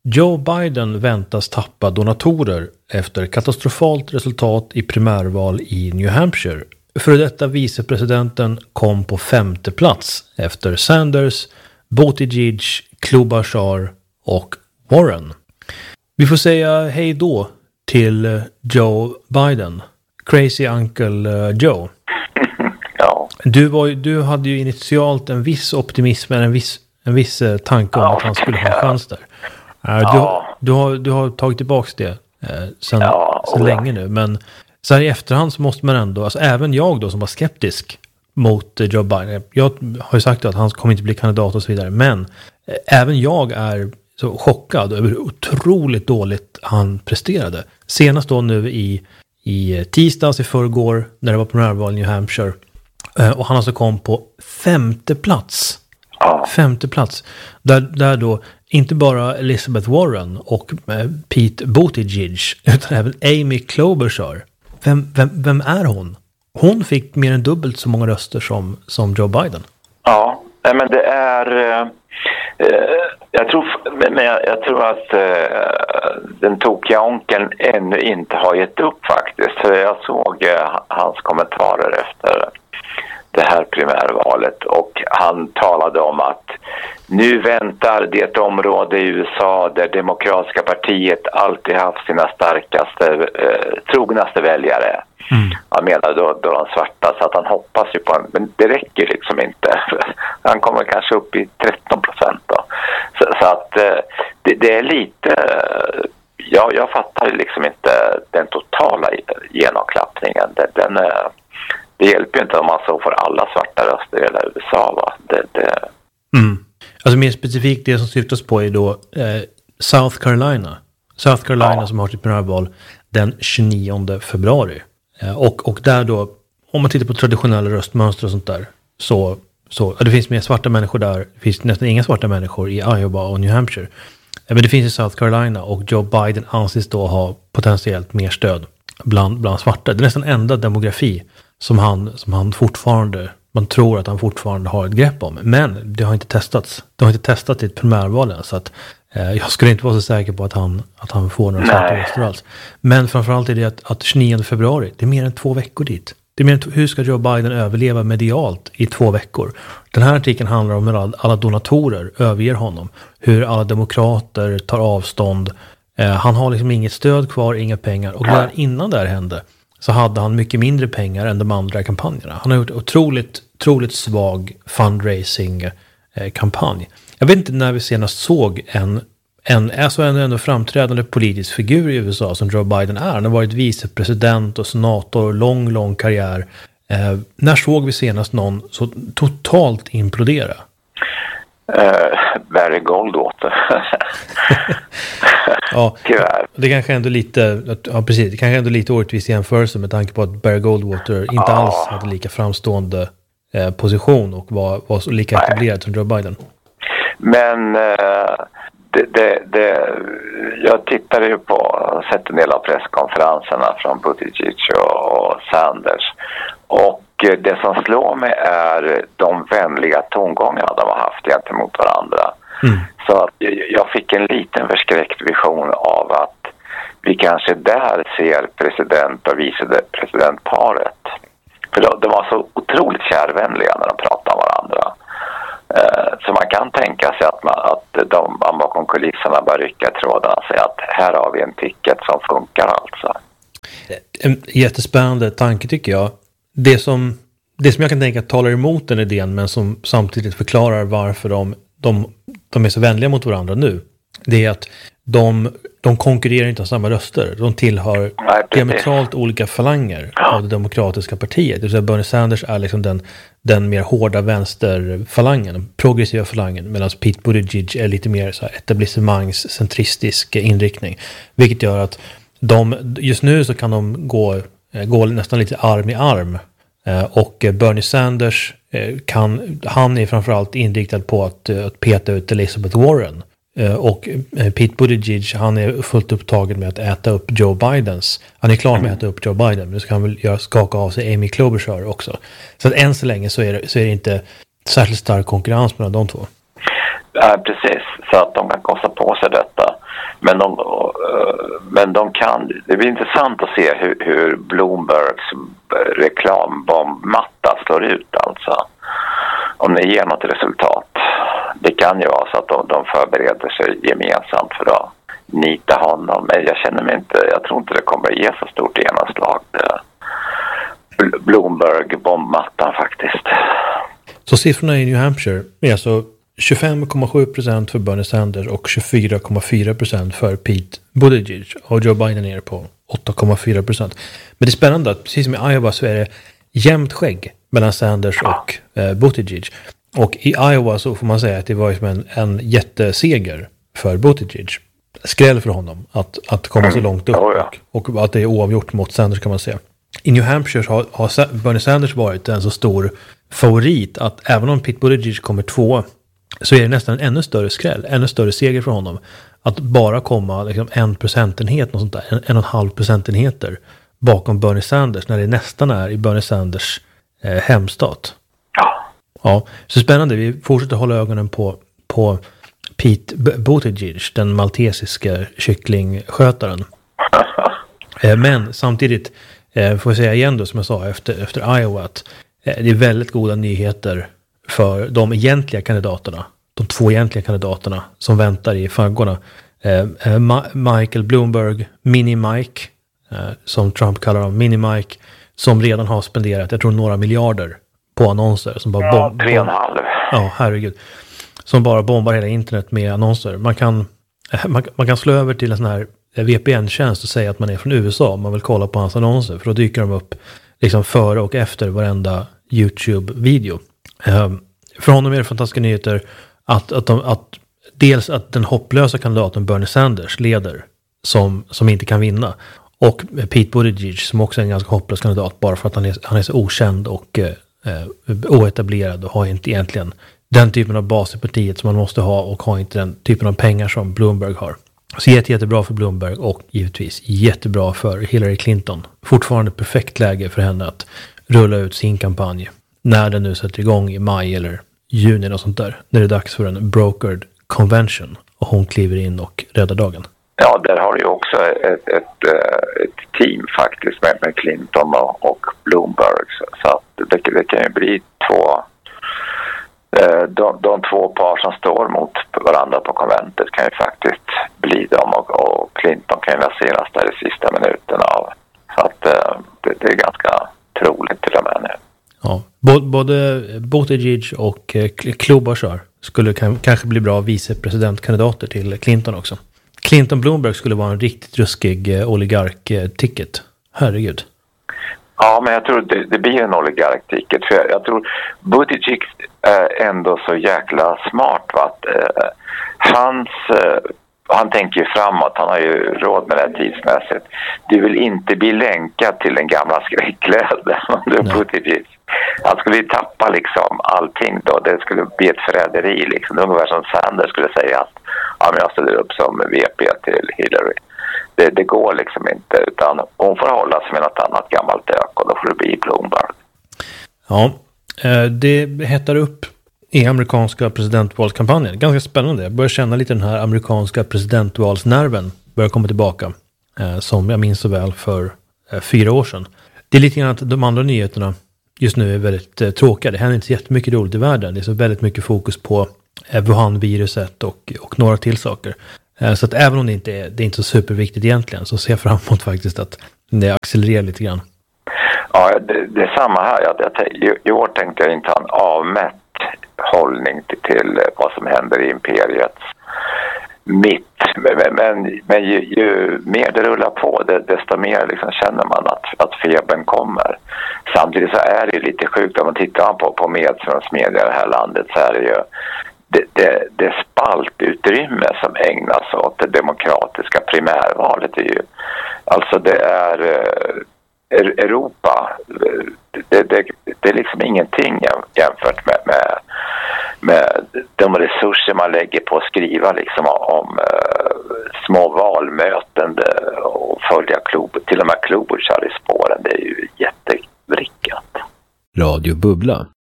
Joe Biden väntas tappa donatorer efter katastrofalt resultat i primärval i New Hampshire. För detta vicepresidenten kom på 5:e plats efter Sanders, Buttigieg, Klobuchar och Warren. Vi får säga hej då till Joe Biden. Crazy Uncle Joe. Ja. Du hade ju initialt en viss optimism, en viss tanke om att han skulle ha en chans där. Du har tagit tillbaka det sen länge nu. Men så här i efterhand så måste man ändå, alltså även jag då som var skeptisk mot Joe Biden. Jag har ju sagt att han kommer inte bli kandidat och så vidare. Men även jag är så chockad över hur otroligt dåligt han presterade. Senast då nu i tisdags i förrgår när det var primärval i New Hampshire. Och han alltså kom på 5:e plats. 5:e plats. Där då inte bara Elizabeth Warren och Pete Buttigieg utan även Amy Klobuchar. Vem är hon? Hon fick mer än dubbelt så många röster som Joe Biden. Ja, men det är... Jag tror att den tokiga onkeln ännu inte har gett upp faktiskt. För jag såg hans kommentarer efter det här primärvalet och han talade om att nu väntar det område i USA där Demokratiska partiet alltid haft sina starkaste, trognaste väljare. Han menar då de svarta, så att han hoppas ju på men det räcker liksom inte. Han kommer kanske upp i 13% då. Så att det är lite... Jag fattar liksom inte den totala genomklappningen. Det hjälper ju inte om man så får alla svarta röster i hela USA, va? Alltså mer specifikt det som syftas på är då South Carolina. Som har sitt primärval den 29 februari. Och där då, om man tittar på traditionella röstmönster och sånt där, så det finns mer svarta människor där. Det finns nästan inga svarta människor i Iowa och New Hampshire. Men det finns i South Carolina och Joe Biden anses då ha potentiellt mer stöd bland svarta. Det är nästan enda demografi som han fortfarande, man tror att han fortfarande har ett grepp om. Men det har inte testats. Det har inte testat i ett primärval än, så att jag skulle inte vara så säker på att han får några svarta röster alls. Men framförallt är det att 29 februari, det är mer än 2 veckor dit. Det är mer än hur ska Joe Biden överleva medialt i 2 veckor? Den här artikeln handlar om hur alla donatorer överger honom. Hur alla demokrater tar avstånd. Han har liksom inget stöd kvar, inga pengar. Och redan innan det här hände så hade han mycket mindre pengar än de andra kampanjerna. Han har gjort otroligt svag fundraising-kampanj. Jag vet inte när vi senast såg en ändå framträdande politisk figur i USA som Joe Biden är. Han har varit vicepresident och senator, lång karriär. När såg vi senast någon så totalt implodera? Barry Goldwater. Ja, det kanske ändå lite, ja precis, det kanske ändå lite orättvis jämförelse med tanke på att Barry Goldwater inte alls hade lika framstående position och var så lika etablerad som Joe Biden. Men jag tittade ju på, sett en del av presskonferenserna från Buttigieg och Sanders, och det som slår mig är de vänliga tongångarna de har haft gentemot varandra. Så att jag fick en liten förskräckt vision av att vi kanske där ser president och vicepresidentparet. För de var så otroligt kärvänliga när de pratade om varandra. Så man kan tänka sig att de bakom kulisserna bara rycka trådarna och säga att här har vi en ticket som funkar alltså. En jättespännande tanke tycker jag. Det som jag kan tänka talar emot den idén men som samtidigt förklarar varför de är så vänliga mot varandra nu. Det är att de konkurrerar inte om samma röster. De tillhör diametralt olika falanger av det demokratiska partiet. Det vill säga Bernie Sanders är liksom den mer hårda vänsterfalangen, den progressiva falangen, medan Pete Buttigieg är lite mer så här etablissemangs-centristisk inriktning. Vilket gör att just nu så kan de gå nästan lite arm i arm. Och Bernie Sanders han är framförallt inriktad på att peta ut Elizabeth Warren. Och Pete Buttigieg, han är fullt upptagen med att äta upp Joe Bidens. Han är klar med att äta upp Joe Biden, men så kan han väl skaka av sig Amy Klobuchar också. Så att än så länge så är det inte särskilt stark konkurrens mellan de två. Ja, precis. Så att de kan kosta på sig detta. Men de kan, det blir intressant att se hur Bloombergs reklambombmatta slår ut alltså. Om det ger något resultat. Det kan ju vara så att de förbereder sig gemensamt för att nita honom. Men jag tror inte det kommer att ge så stort genomslag. Bloomberg-bombmattan faktiskt. Så siffrorna i New Hampshire är alltså 25,7% för Bernie Sanders och 24,4% för Pete Buttigieg. Och Joe Biden är på 8,4%. Men det är spännande att precis som i Iowa så är det jämnt skägg mellan Sanders och Buttigieg. Och i Iowa så får man säga att det var som en jätteseger för Buttigieg. Skräll för honom att komma så långt upp och att det är oavgjort mot Sanders kan man säga. I New Hampshire har Bernie Sanders varit en så stor favorit att även om Pete Buttigieg kommer 2 så är det nästan en ännu större skräll, ännu större seger för honom att bara komma liksom 1 procentenhet och sånt där, 1,5 procentenheter bakom Bernie Sanders när det nästan är i Bernie Sanders hemstat. Ja, så spännande. Vi fortsätter hålla ögonen på Pete Buttigieg, den maltesiska kycklingskötaren. Men samtidigt får jag säga igen då som jag sa efter Iowa att det är väldigt goda nyheter för de egentliga kandidaterna. De 2 egentliga kandidaterna som väntar i faggorna. Michael Bloomberg, Mini Mike, som Trump kallar honom, Mini Mike, som redan har spenderat, jag tror några miljarder på annonser. Som bara 3,5. Ja, herregud. Som bara bombar hela internet med annonser. Man kan slå över till en sån här VPN-tjänst och säga att man är från USA om man vill kolla på hans annonser. För då dyker de upp liksom före och efter varenda YouTube-video. För honom är det fantastiska nyheter att dels att den hopplösa kandidaten Bernie Sanders leder som inte kan vinna. Och Pete Buttigieg som också är en ganska hopplös kandidat bara för att han är så okänd och oetablerad och har inte egentligen den typen av bas i partiet som man måste ha och har inte den typen av pengar som Bloomberg har. Så jättebra för Bloomberg och givetvis jättebra för Hillary Clinton. Fortfarande perfekt läge för henne att rulla ut sin kampanj när den nu sätter igång i maj eller juni och sånt där. När det är dags för en brokered convention och hon kliver in och räddar dagen. Ja, där har du också ett team faktiskt med Clinton och Bloomberg. Så att det kan ju bli de 2 par som står mot varandra på konventet kan ju faktiskt bli dem och Clinton kan ju raseras där i sista minuterna. Så att det är ganska troligt till och med nu. Ja, både Buttigieg och Klobuchar skulle kanske bli bra vicepresidentkandidater till Clinton också. Clinton-Bloomberg skulle vara en riktigt ruskig oligark-ticket. Herregud. Ja, men jag tror det blir en oligark-ticket. För jag tror Buttigieg är ändå så jäkla smart. Va? Han tänker ju framåt. Han har ju råd med det tidsmässigt. Du vill inte bli länkad till den gamla skräckkläden. Buttigieg. Han skulle ju tappa liksom allting då. Det skulle bli ett förräderi liksom. Det är ungefär som Sanders skulle säga att jag ställer upp som VP till Hillary. Det går liksom inte, utan hon får hålla sig med något annat gammalt ök och då får det bli Bloomberg. Ja, det hettar upp i amerikanska presidentvalskampanjen. Ganska spännande. Jag börjar känna lite den här amerikanska presidentvalsnerven börjar komma tillbaka. Som jag minns så väl för 4 år sedan. Det är lite grann att de andra nyheterna just nu är väldigt tråkiga. Det händer inte så jättemycket roligt i världen. Det är så väldigt mycket fokus på Wuhan-viruset och några till saker. Så att även om det är inte så superviktigt egentligen så ser jag fram emot faktiskt att det accelererar lite grann. Ja, det är samma här. I år tänkte jag inte ha en avmätt hållning till vad som händer i imperiets mitt. Men ju mer det rullar på desto mer liksom känner man att febern kommer. Samtidigt så är det ju lite sjukt om man tittar på media i det här landet så är det ju det spaltutrymme som ägnas åt det demokratiska primärvalet är ju, alltså det är Europa, det är liksom ingenting jämfört med de resurser man lägger på att skriva liksom om små valmöten och följa till och med Klobuchar i spåren. Det är ju jättevrickat. Radio Bubbla.